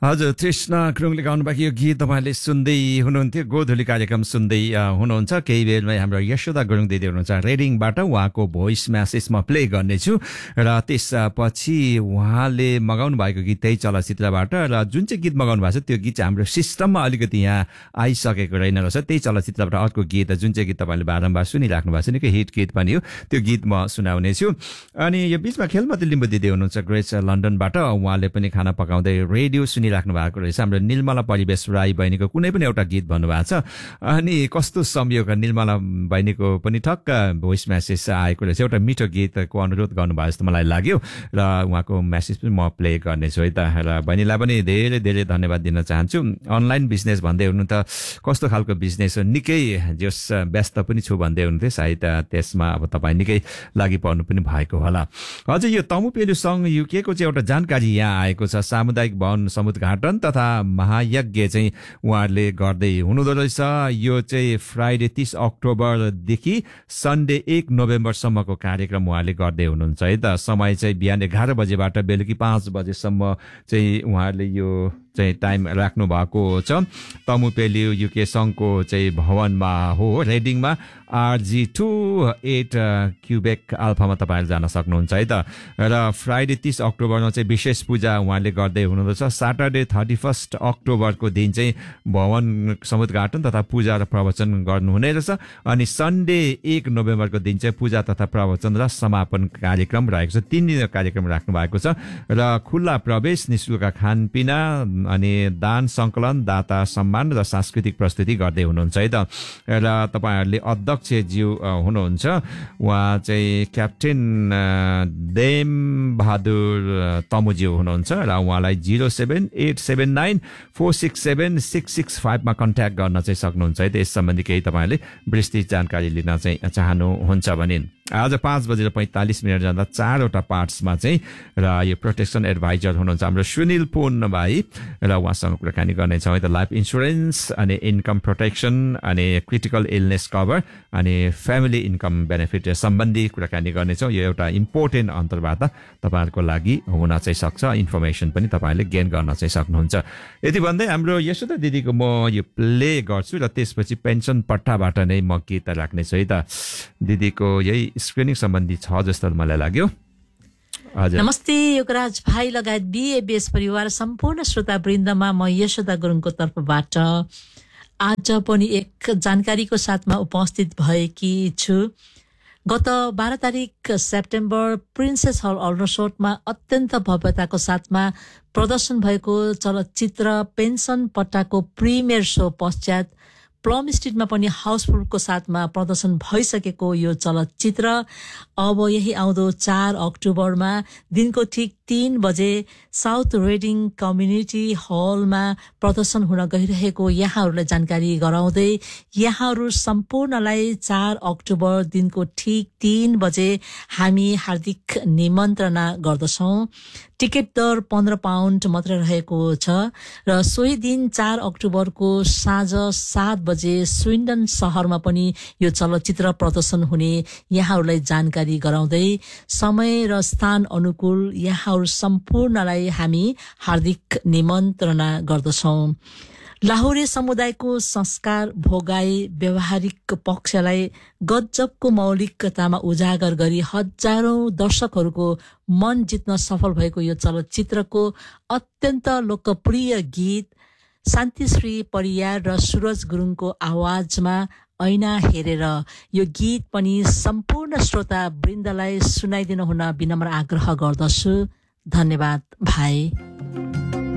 हजुर तृष्णा गुरुङले गाउनु भएको यो गीत तपाईँले सुन्दै हुनुहुन्थ्यो गोधुली कार्यक्रम सुन्दै हुनुहुन्छ केही बेरमा हाम्रो यशोदा गुरुङ दिदी हुनुहुन्छ रेडिङबाट उहाँको भोइस म्यासेज म प्ले गर्नेछु र त्यसपछि उहाँले मगाउनु भएको गीत त्यही चलचित्रबाट र जुन चाहिँ गीत मगाउनु भएको छ त्यो गीत चाहिँ हाम्रो सिस्टममा अलिकति यहाँ आइसकेको रहेन रहेछ त्यही चलचित्रबाट अर्को गीत जुन चाहिँ गीत तपाईँले बारम्बार सुनिराख्नु भएको छ निकै हिट गीत पनि हो त्यो गीत म सुनाउनेछु अनि यो बिचमा खेलमती लिम्बू दिदी हुनुहुन्छ ग्रेट लन्डनबाट उहाँले पनि खाना पकाउँदै रेडियो राख्नु भएको रहेछ हाम्रो निर्मला परिवेश राई बहिनीको कुनै पनि एउटा गीत भन्नुभएको छ अनि कस्तो संयोग निर्मला बहिनीको पनि ठक्क भोइस म्यासेज आएको रहेछ एउटा मिठो गीतको अनुरोध गर्नुभएको जस्तो मलाई लाग्यो र उहाँको म्यासेज पनि म प्ले गर्नेछु है त र बहिनीलाई पनि धेरै धेरै धन्यवाद दिन चाहन्छु अनलाइन बिजनेस भन्दै हुनु त कस्तो खालको बिजनेस हो निकै जस व्यस्त पनि छु भन्दै हुनुहुन्थ्यो सायद त्यसमा अब तपाईँ निकै लागि पर्नु पनि भएको होला हजुर यो तमुपेलु सङ्घ युकेको चाहिँ एउटा जानकारी यहाँ आएको छ सामुदायिक भवन समुद्घाटन तथा महायज्ञ चाहिँ उहाँहरूले गर्दै हुनुहुँदो रहेछ यो चाहिँ फ्राइडे 30 अक्टोबरदेखि सन्डे 1 नोभेम्बरसम्मको कार्यक्रम उहाँहरूले गर्दै हुनुहुन्छ है त समय चाहिँ बिहान 11 बजेबाट बेलुकी 5 बजेसम्म चाहिँ उहाँहरूले यो चाहिँ टाइम राख्नु भएको छ तमुपेलु युके सङ्घको चाहिँ भवनमा हो रेडिङमा RG2 8 क्युबेक अल्फामा तपाईँहरू जान सक्नुहुन्छ है त र फ्राइडे 30 अक्टोबरमा चाहिँ विशेष पूजा उहाँले गर्दै हुनुहुँदछ सैटरडे 31 अक्टोबरको दिन चाहिँ भवन समुद्घाटन तथा पूजा र प्रवचन गर्नुहुने रहेछ अनि सन्डे 1 नोभेम्बरको दिन चाहिँ पूजा तथा प्रवचन र समापन कार्यक्रम रहेको छ 3 दिनको कार्यक्रम राख्नु भएको छ र खुल्ला प्रवेश निशुल्क खानपिना अनि दान सङ्कलन दाता सम्मान र सांस्कृतिक प्रस्तुति गर्दै हुनुहुन्छ है त र तपाईँहरूले अध्यक्षज्यू हुनुहुन्छ उहाँ चाहिँ क्याप्टेन देम बहादुर तमुज्यू हुनुहुन्छ र उहाँलाई 078794676665 मा कन्ट्याक्ट गर्न चाहिँ सक्नुहुन्छ है त यस सम्बन्धी केही तपाईँहरूले विस्तृत जानकारी लिन चाहिँ चाहनुहुन्छ भने आज 5:45 जाँदा 4वटा पार्ट्समा चाहिँ र यो प्रोटेक्सन एडभाइजर हुनुहुन्छ हाम्रो सुनिल पुन भाइ र उहाँसँग कुराकानी गर्नेछौँ है त लाइफ इन्सुरेन्स अनि इन्कम प्रोटेक्सन अनि क्रिटिकल इलनेस कभर अनि फ्यामिली इन्कम बेनिफिट सम्बन्धी कुराकानी गर्नेछौँ यो एउटा इम्पोर्टेन्ट अन्तर्वार्ता तपाईँहरूको लागि हुन चाहिँ सक्छ इन्फर्मेसन पनि तपाईँहरूले गेन गर्न चाहिँ सक्नुहुन्छ यति भन्दै हाम्रो यशोदा दिदीको म यो प्ले गर्छु र त्यसपछि पेन्सन पट्टाबाट नै म गीत राख्नेछु है त दिदीको यही स्क्रिनिङ सम्बन्धी छ जस्तो मलाई लाग्यो नमस्ते योगराज भाइ लगायत बीएबीएस परिवार सम्पूर्ण श्रोता वृन्दमा म यशोदा गुरुङको तर्फबाट आज पनि एक जानकारीको साथमा उपस्थित भएकी छु गत 12 तारिक सेप्टेम्बर प्रिन्सेस हल अल्डरसोटमा अत्यन्त भव्यताको साथमा प्रदर्शन भएको चलचित्र पेन्सन पट्टाको प्रिमियर शो पश्चात प्लम स्ट्रिटमा पनि हाउसफुलको साथमा प्रदर्शन भइसकेको यो चलचित्र अब यही आउँदो 4 अक्टोबरमा दिनको ठीक 3 बजे साउथ रेडिङ कम्युनिटी हलमा प्रदर्शन हुन गइरहेको यहाँहरूलाई जानकारी गराउँदै यहाँहरू सम्पूर्णलाई 4 अक्टोबर दिनको ठीक 3 बजे हामी हार्दिक निमन्त्रणा गर्दछौं टिकट दर 15 पाउन्ड मात्र रहेको छ र सोही दिन 4 अक्टोबरको साँझ 7 बजे स्विन्डन शहरमा पनि यो चलचित्र प्रदर्शन हुने यहाँहरूलाई जानकारी गराउँदै समय र स्थान अनुकूल यहाँहरू सम्पूर्णलाई हामी हार्दिक निमन्त्रणा गर्दछौं लाहोरे समुदायको संस्कार भोगाई व्यवहारिक पक्षलाई गजबको मौलिकतामा उजागर गरी हजारौं दर्शकहरूको मन जित्न सफल भएको यो चलचित्रको अत्यन्त लोकप्रिय गीत शान्तिश्री परियार र सुरज गुरुङको आवाजमा ऐना हेरेर यो गीत पनि सम्पूर्ण श्रोता वृन्दलाई सुनाइदिनु हुन विनम्र आग्रह गर्दछु धन्यवाद भाइ